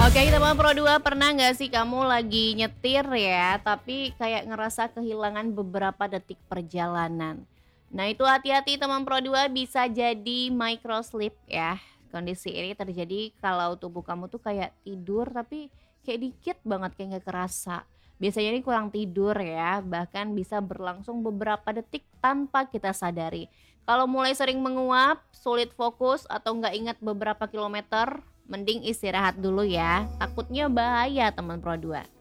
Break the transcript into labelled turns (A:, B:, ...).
A: Oke, teman Pro 2, pernah nggak sih kamu lagi nyetir ya, tapi kayak ngerasa kehilangan beberapa detik perjalanan? Nah, itu hati-hati teman Pro 2, bisa jadi microsleep ya. Kondisi ini terjadi kalau tubuh kamu tuh kayak tidur tapi kayak dikit banget kayak nggak kerasa. Biasanya ini kurang tidur ya, bahkan bisa berlangsung beberapa detik tanpa kita sadari. Kalau mulai sering menguap, sulit fokus atau nggak ingat beberapa kilometer, mending istirahat dulu ya. Takutnya bahaya teman Pro 2.